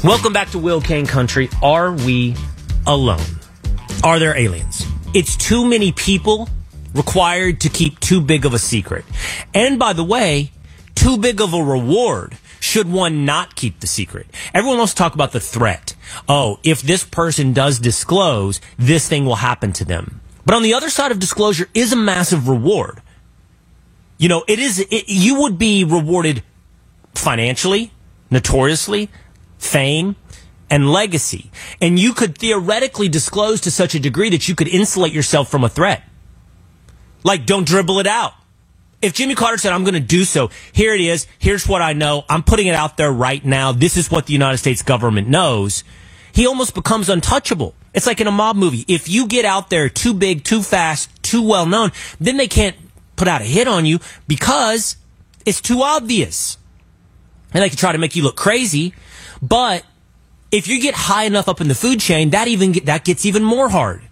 Welcome back to Will Kane Country. Are we alone? Are there aliens? It's too many people required to keep too big of a secret. And by the way, too big of a reward should one not keep the secret. Everyone wants to talk about the threat. Oh, if this person does disclose, this thing will happen to them. But on the other side of disclosure is a massive reward. You know, you would be rewarded financially, notoriously, fame, and legacy. And you could theoretically disclose to such a degree that you could insulate yourself from a threat. Like, don't dribble it out. If Jimmy Carter said, I'm going to do so, here it is, here's what I know, I'm putting it out there right now, this is what the United States government knows, he almost becomes untouchable. It's like in a mob movie. If you get out there too big, too fast, too well known, then they can't put out a hit on you because it's too obvious. And they can try to make you look crazy. But if you get high enough up in the food chain, that gets even more hard.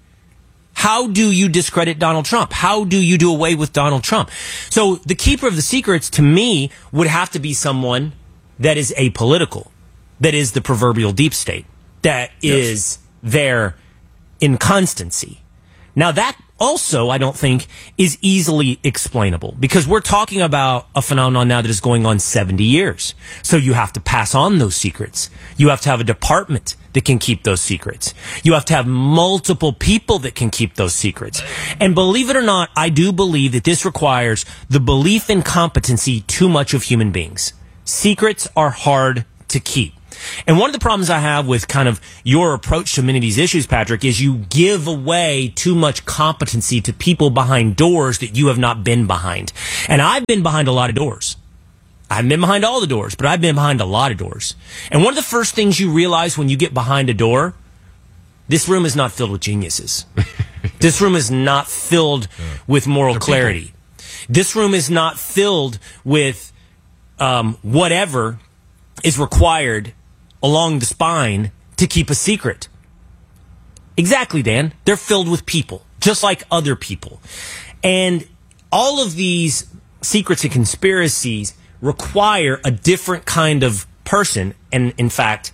How do you discredit Donald Trump? How do you do away with Donald Trump? So the keeper of the secrets, to me, would have to be someone that is apolitical, that is the proverbial deep state, that is there in constancy. Now that also, I don't think, is easily explainable because we're talking about a phenomenon now that is going on 70 years. So you have to pass on those secrets. You have to have a department that can keep those secrets. You have to have multiple people that can keep those secrets. And believe it or not, I do believe that this requires the belief in competency too much of human beings. Secrets are hard to keep. And one of the problems I have with kind of your approach to many of these issues, Patrick, is you give away too much competency to people behind doors that you have not been behind. And I've been behind a lot of doors. I haven't been behind all the doors, but I've been behind a lot of doors. And one of the first things you realize when you get behind a door, this room is not filled with geniuses. This room is not filled with moral clarity. This room is not filled with whatever is required along the spine to keep a secret. Exactly, Dan. They're filled with people, just like other people. And all of these secrets and conspiracies require a different kind of person, and in fact,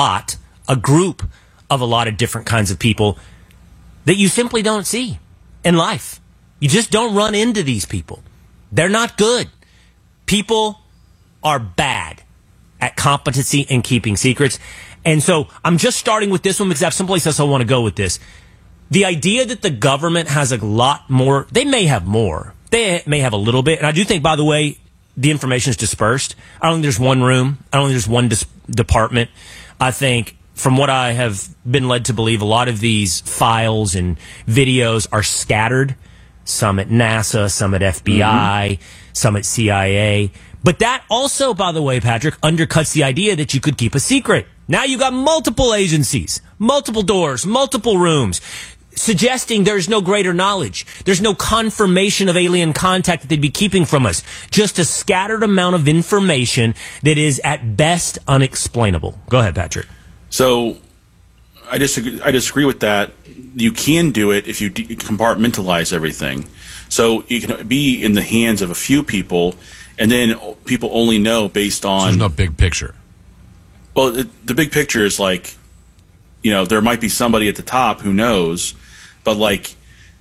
a group of a lot of different kinds of people that you simply don't see in life. You just don't run into these people. They're not good. People are bad at competency and keeping secrets. And so I'm just starting with this one because I have someplace else I want to go with this. The idea that the government has a lot more, they may have more. They may have a little bit. And I do think, by the way, the information is dispersed. I don't think there's one room. I don't think there's one department. I think, from what I have been led to believe, a lot of these files and videos are scattered. Some at NASA, some at FBI, some at CIA. But that also, by the way, Patrick, undercuts the idea that you could keep a secret. Now you've got multiple agencies, multiple doors, multiple rooms, suggesting there's no greater knowledge. There's no confirmation of alien contact that they'd be keeping from us. Just a scattered amount of information that is at best unexplainable. Go ahead, Patrick. So I disagree with that. You can do it if you compartmentalize everything. So you can be in the hands of a few people, and then people only know based on... So there's no big picture. Well, the big picture is like, there might be somebody at the top who knows, but like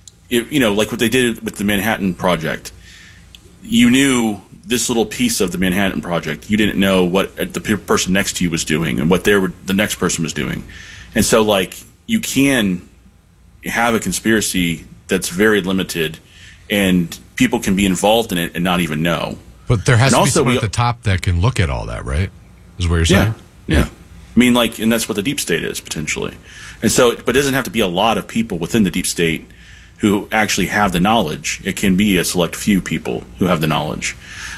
what they did with the Manhattan Project. You knew this little piece of the Manhattan Project. You didn't know what the person next to you was doing and what the next person was doing. And so, like, you can have a conspiracy that's very limited, and people can be involved in it and not even know. But there has to be someone at the top that can look at all that, right? Is what you're saying? Yeah. I mean, and that's what the deep state is, potentially. And so, but it doesn't have to be a lot of people within the deep state who actually have the knowledge. It can be a select few people who have the knowledge.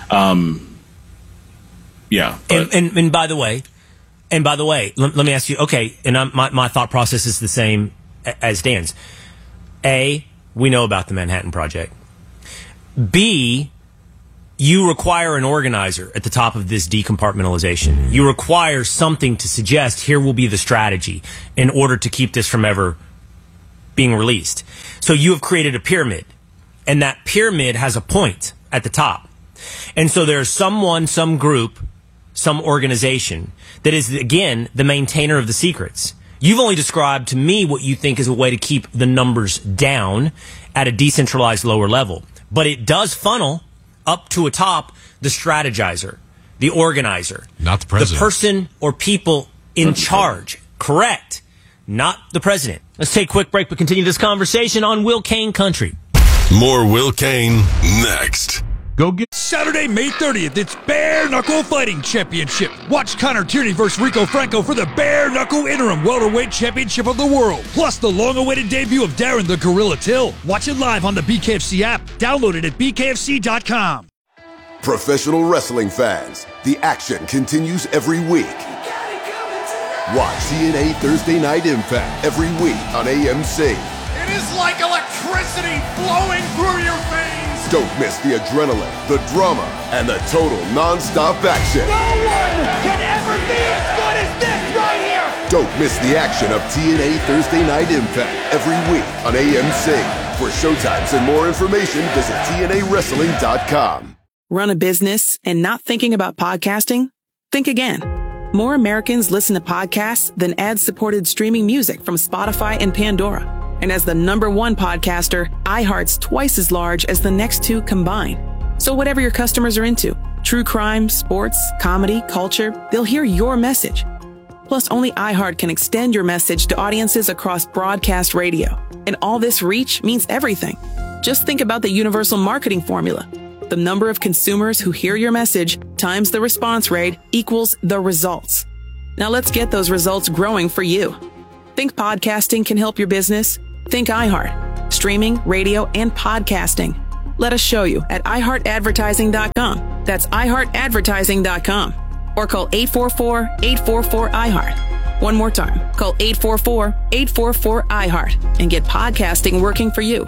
Yeah. And by the way, let me ask you, okay, and my thought process is the same as Dan's. A, we know about the Manhattan Project. B, you require an organizer at the top of this decompartmentalization. You require something to suggest here will be the strategy in order to keep this from ever being released. So you have created a pyramid, and that pyramid has a point at the top. And so there's some group some organization that is, again, the maintainer of the secrets. You've only described to me what you think is a way to keep the numbers down at a decentralized lower level. But it does funnel up to a top the strategizer, the organizer. Not the president. The person or people in charge. Correct. Not the president. Let's take a quick break, but continue this conversation on Will Kane Country. More Will Kane next. Go get Saturday, May 30th, it's Bare Knuckle Fighting Championship. Watch Connor Tierney versus Rico Franco for the Bare Knuckle Interim Welterweight Championship of the World. Plus the long-awaited debut of Darren the Gorilla Till. Watch it live on the BKFC app. Download it at bkfc.com. Professional wrestling fans, the action continues every week. Watch TNA Thursday Night Impact every week on AMC. It is like electricity flowing through your veins. Don't miss the adrenaline, the drama, and the total non-stop action. No one can ever be as good as this right here. Don't miss the action of TNA Thursday Night Impact every week on AMC. For showtimes and more information, visit TNAWrestling.com. Run a business and not thinking about podcasting? Think again. More Americans listen to podcasts than ad-supported streaming music from Spotify and Pandora. And as the #1 podcaster, iHeart's twice as large as the next two combined. So whatever your customers are into, true crime, sports, comedy, culture, they'll hear your message. Plus, only iHeart can extend your message to audiences across broadcast radio. And all this reach means everything. Just think about the universal marketing formula. The number of consumers who hear your message times the response rate equals the results. Now let's get those results growing for you. Think podcasting can help your business? Think iHeart. Streaming, radio, and podcasting. Let us show you at iHeartAdvertising.com. That's iHeartAdvertising.com. Or call 844-844-iHeart. One more time. Call 844-844-iHeart and get podcasting working for you.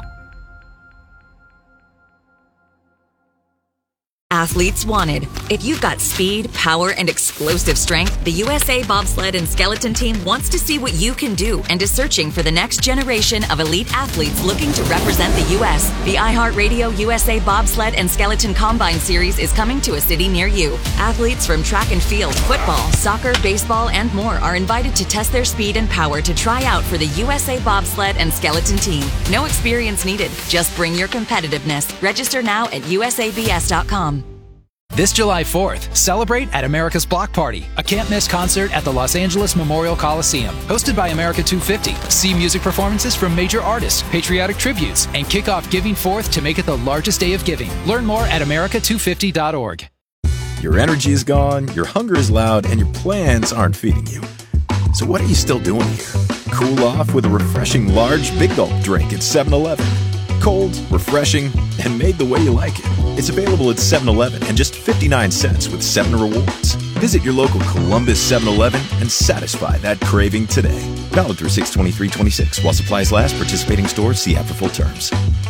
Athletes wanted. If you've got speed, power, and explosive strength, the USA Bobsled and Skeleton Team wants to see what you can do and is searching for the next generation of elite athletes looking to represent the U.S. The iHeartRadio USA Bobsled and Skeleton Combine Series is coming to a city near you. Athletes from track and field, football, soccer, baseball, and more are invited to test their speed and power to try out for the USA Bobsled and Skeleton Team. No experience needed. Just bring your competitiveness. Register now at usabs.com. This July 4th, celebrate at America's Block Party, a can't-miss concert at the Los Angeles Memorial Coliseum. Hosted by America 250, see music performances from major artists, patriotic tributes, and kick off Giving Forth to make it the largest day of giving. Learn more at america250.org. Your energy is gone, your hunger is loud, and your plans aren't feeding you. So what are you still doing here? Cool off with a refreshing large Big Gulp drink at 7-Eleven. Cold, refreshing, and made the way you like it. It's available at 7-Eleven and just 59 cents with 7 rewards. Visit your local Columbus 7-Eleven and satisfy that craving today. Valid through 6/23/26. While supplies last, participating stores see app for full terms.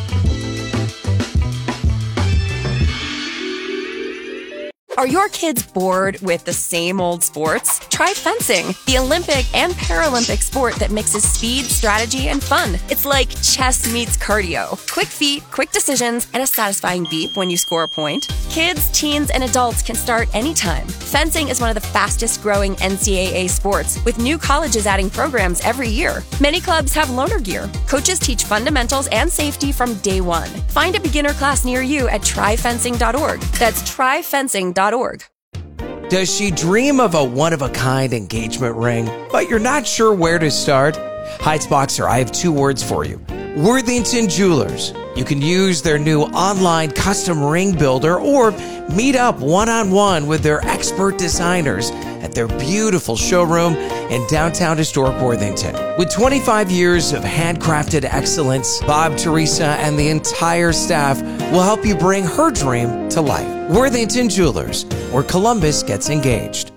Are your kids bored with the same old sports? Try fencing, the Olympic and Paralympic sport that mixes speed, strategy, and fun. It's like chess meets cardio. Quick feet, quick decisions, and a satisfying beep when you score a point. Kids, teens, and adults can start anytime. Fencing is one of the fastest growing NCAA sports, with new colleges adding programs every year. Many clubs have loaner gear. Coaches teach fundamentals and safety from day one. Find a beginner class near you at tryfencing.org. That's tryfencing.org. Does she dream of a one-of-a-kind engagement ring, but you're not sure where to start? Heights Boxer, I have 2 words for you. Worthington Jewelers. You can use their new online custom ring builder or meet up one-on-one with their expert designers at their beautiful showroom in downtown historic Worthington. With 25 years of handcrafted excellence, Bob, Teresa, and the entire staff will help you bring her dream to life. Worthington Jewelers, where Columbus gets engaged.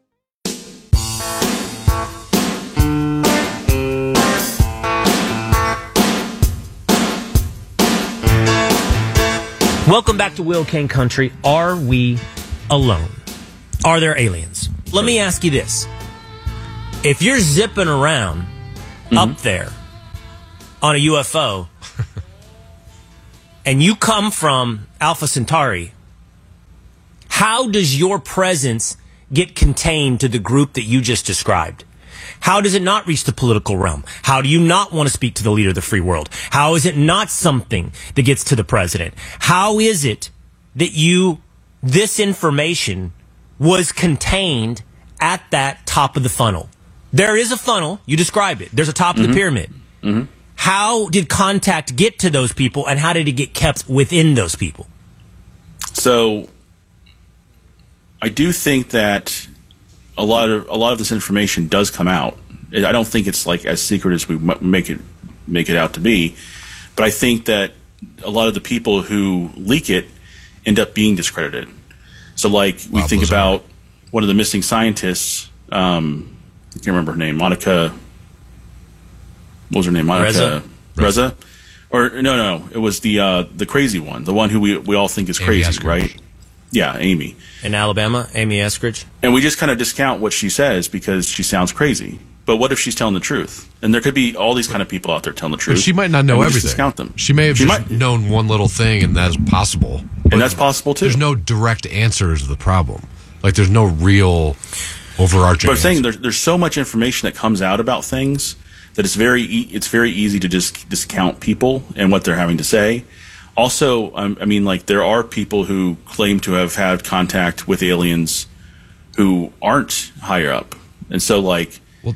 Welcome back to Will Kane Country. Are we alone? Are there aliens? Let me ask you this. If you're zipping around up there on a UFO and you come from Alpha Centauri, how does your presence get contained to the group that you just described? How does it not reach the political realm? How do you not want to speak to the leader of the free world? How is it not something that gets to the president? How is it that this information was contained at that top of the funnel? There is a funnel. You described it. There's a top of the pyramid. Mm-hmm. How did contact get to those people, and how did it get kept within those people? So I do think that a lot of this information does come out. I don't think it's like as secret as we make it out to be, but I think that a lot of the people who leak it end up being discredited. So, like, we think about one of the missing scientists. I can't remember her name. Monica. What was her name? Monica Reza. Or no, it was the crazy one, the one who we all think is crazy, right? Yeah, Amy. In Alabama, Amy Eskridge. And we just kind of discount what she says because she sounds crazy. But what if she's telling the truth? And there could be all these kind of people out there telling the truth. But she might not know everything. Just discount them. She may have just known one little thing, and that's possible. And that's possible, too. There's no direct answers to the problem. Like, there's no real overarching But I'm saying there's so much information that comes out about things that it's very easy to just discount people and what they're having to say. Also, I mean, like, there are people who claim to have had contact with aliens who aren't higher up. And so, like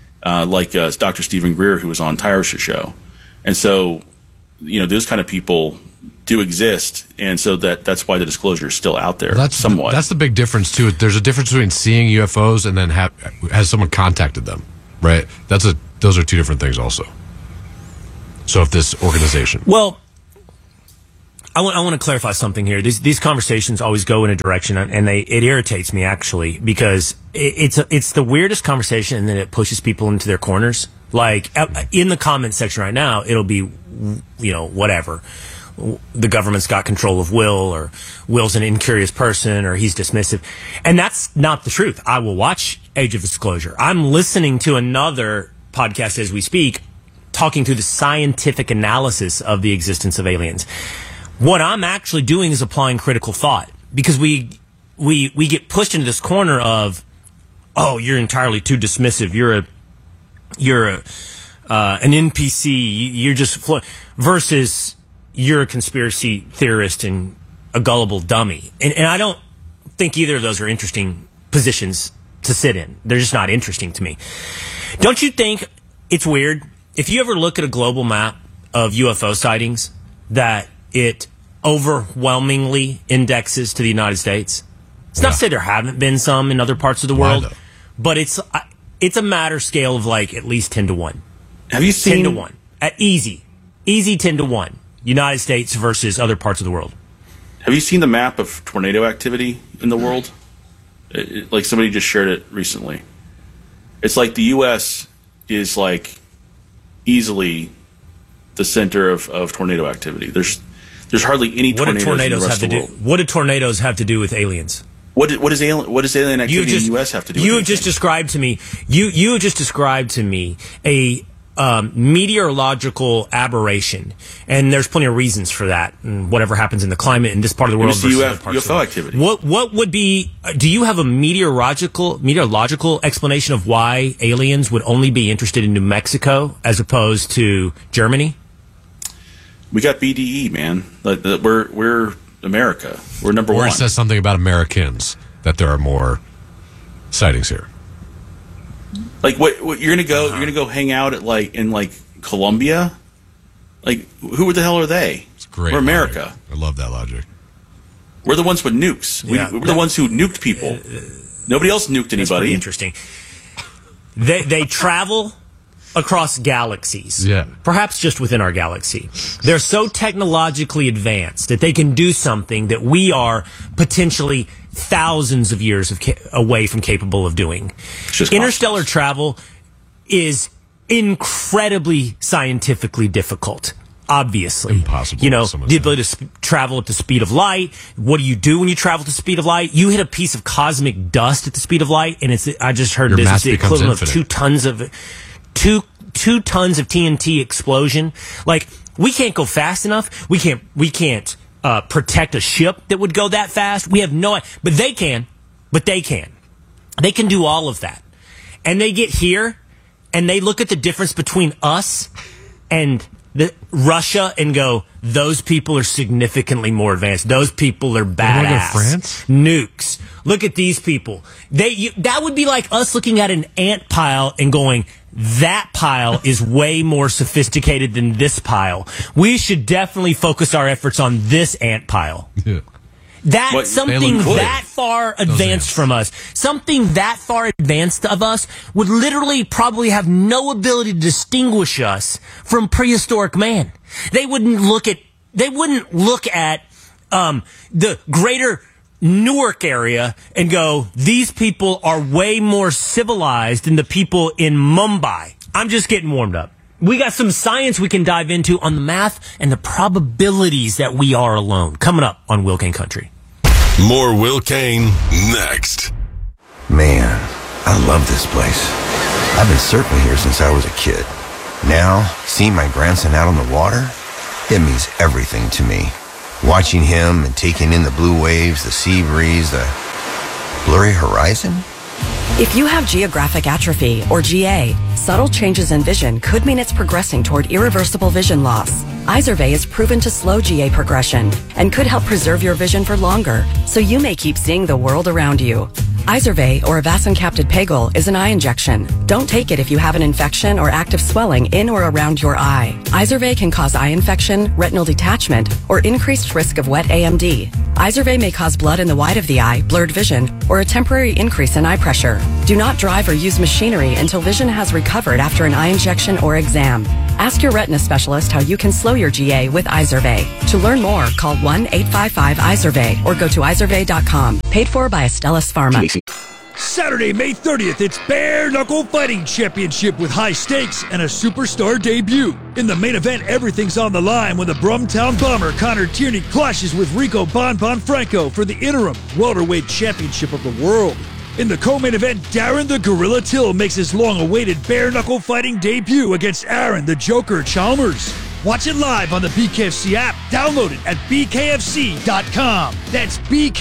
Dr. Stephen Greer, who was on Tyrus's show. And so, those kind of people do exist. And so that's why the disclosure is still out there somewhat. That's the big difference, too. There's a difference between seeing UFOs and then has someone contacted them, right? Those are two different things also. So if this organization... Well... I want to clarify something here. These conversations always go in a direction, and it irritates me actually because it's the weirdest conversation, and then it pushes people into their corners. Like in the comment section right now, it'll be whatever. The government's got control of Will, or Will's an incurious person, or he's dismissive, and that's not the truth. I will watch Age of Disclosure. I'm listening to another podcast as we speak, talking through the scientific analysis of the existence of aliens. What I'm actually doing is applying critical thought, because we get pushed into this corner of, oh, you're entirely too dismissive. You're an NPC. You're just versus you're a conspiracy theorist and a gullible dummy. And I don't think either of those are interesting positions to sit in. They're just not interesting to me. Don't you think it's weird if you ever look at a global map of UFO sightings that it overwhelmingly indexes to the United States? It's not to say there haven't been some in other parts of the world, but it's a matter scale of like at least 10 to 1. Have you seen 10 to 1 at easy 10 to 1 United States versus other parts of the world? Have you seen the map of tornado activity in the world? Like somebody just shared it recently. It's like the U.S. is like easily the center of tornado activity. There's hardly any tornadoes in the rest of the world. What do tornadoes have to do with aliens? What does alien activity in the U.S. have to do with anything? You have just described to me a meteorological aberration, and there's plenty of reasons for that, and whatever happens in the climate in this part of the world versus other parts of the world. UFO activity. What would be, do you have a meteorological explanation of why aliens would only be interested in New Mexico as opposed to Germany? We got BDE, man. We're America. We're number one. Or it says something about Americans, that there are more sightings here. Like what you're gonna go? You're gonna go hang out at in Colombia? Like who the hell are they? It's great. We're America. Logic. I love that logic. We're the ones with nukes. We're the ones who nuked people. Nobody else nuked anybody. That's pretty interesting. They travel across galaxies. Yeah. Perhaps just within our galaxy. They're so technologically advanced that they can do something that we are potentially thousands of years away from capable of doing. Interstellar travel is incredibly scientifically difficult. Obviously. Impossible. The ability to travel at the speed of light. What do you do when you travel at the speed of light? You hit a piece of cosmic dust at the speed of light, and I just heard this is the equivalent of 2 tons of 2 tons of TNT explosion. Like, we can't go fast enough. We can't protect a ship that would go that fast. We have no, but they can. They can do all of that. And they get here and they look at the difference between us and Russia and go, those people are significantly more advanced. Those people are badass. France? Nukes. Look at these people. That would be like us looking at an ant pile and going, that pile is way more sophisticated than this pile. We should definitely focus our efforts on this ant pile. Yeah. That's something that far advanced from us. Something that far advanced of us would literally probably have no ability to distinguish us from prehistoric man. They wouldn't look at the greater Newark area and go, these people are way more civilized than the people in Mumbai. I'm just getting warmed up. We got some science we can dive into on the math and the probabilities that we are alone. Coming up on Will Kane Country. More Will Kane next. Man, I love this place. I've been surfing here since I was a kid. Now, seeing my grandson out on the water, it means everything to me. Watching him and taking in the blue waves, the sea breeze, the blurry horizon. If you have geographic atrophy, or GA, subtle changes in vision could mean it's progressing toward irreversible vision loss. Izervay is proven to slow GA progression and could help preserve your vision for longer, so you may keep seeing the world around you. Izervay, or avacincaptad pegol, is an eye injection. Don't take it if you have an infection or active swelling in or around your eye. Izervay can cause eye infection, retinal detachment, or increased risk of wet AMD. Izervay may cause blood in the white of the eye, blurred vision, or a temporary increase in eye pressure. Do not drive or use machinery until vision has recovered after an eye injection or exam. Ask your retina specialist how you can slow your GA with Izervay. To learn more, call 1-855-IZERVAY or go to izervay.com. Paid for by Astellas Pharma. Saturday, May 30th, it's Bare Knuckle Fighting Championship with high stakes and a superstar debut. In the main event, everything's on the line when the Brumtown Bomber Connor Tierney clashes with Rico Bon Franco for the interim welterweight championship of the world. In the co-main event, Darren the Gorilla Till makes his long-awaited bare knuckle fighting debut against Aaron the Joker Chalmers. Watch it live on the BKFC app. Download it at bkfc.com. That's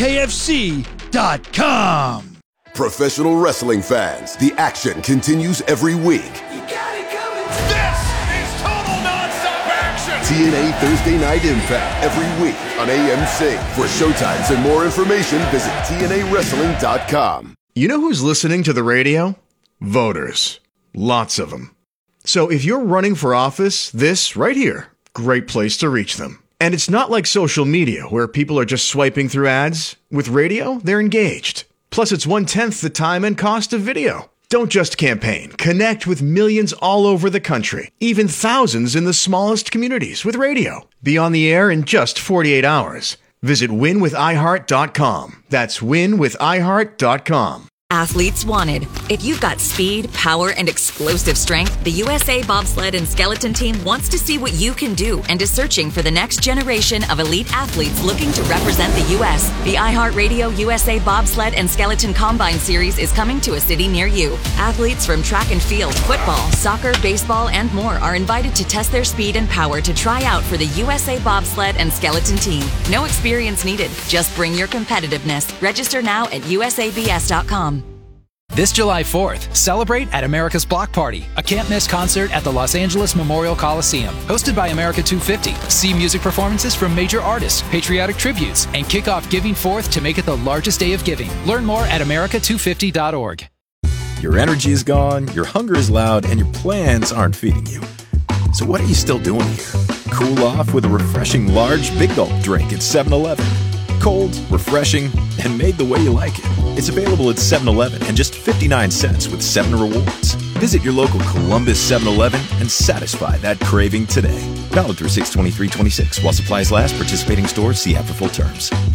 bkfc.com. Professional wrestling fans, the action continues every week. This is total nonstop action. TNA Thursday Night Impact every week on AMC. For showtimes and more information, visit TNAWrestling.com. You know who's listening to the radio? Voters. Lots of them. So if you're running for office, this right here, great place to reach them. And it's not like social media where people are just swiping through ads. With radio, they're engaged. Plus, it's 1/10 the time and cost of video. Don't just campaign. Connect with millions all over the country, even thousands in the smallest communities with radio. Be on the air in just 48 hours. Visit winwithiheart.com. That's winwithiheart.com. Athletes wanted. If you've got speed, power, and explosive strength, the USA Bobsled and Skeleton Team wants to see what you can do and is searching for the next generation of elite athletes looking to represent the U.S. The iHeartRadio USA Bobsled and Skeleton Combine Series is coming to a city near you. Athletes from track and field, football, soccer, baseball, and more are invited to test their speed and power to try out for the USA Bobsled and Skeleton Team. No experience needed. Just bring your competitiveness. Register now at usabs.com. This July 4th, celebrate at America's Block Party, a can't-miss concert at the Los Angeles Memorial Coliseum. Hosted by America 250, see music performances from major artists, patriotic tributes, and kick off Giving Forth to make it the largest day of giving. Learn more at america250.org. Your energy is gone, your hunger is loud, and your plans aren't feeding you. So what are you still doing here? Cool off with a refreshing large Big Gulp drink at 7-Eleven. Cold, refreshing, and made the way you like it. It's available at 7-Eleven and just 59 cents with 7 rewards. Visit your local Columbus 7-Eleven and satisfy that craving today. Valid through 6/23/26 while supplies last. Participating stores, see app for full terms.